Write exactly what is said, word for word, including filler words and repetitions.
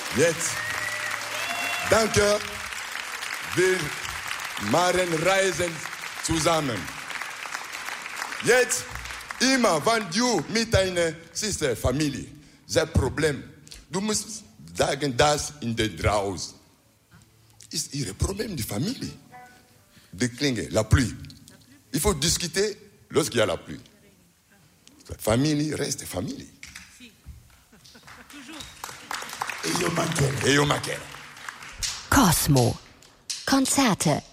Jetzt, danke, wir machen Reisen zusammen. Jetzt, immer, wenn du mit deiner Schwester, Familie, das Problem, du musst sagen, das in der draußen ist ihr Problem, die Familie. Die Klinge, la pluie. Il faut discuter lorsqu'il y a la pluie. Famille reste famille. E io Macchiere. E io Macchiere. Cosmo. Konzerte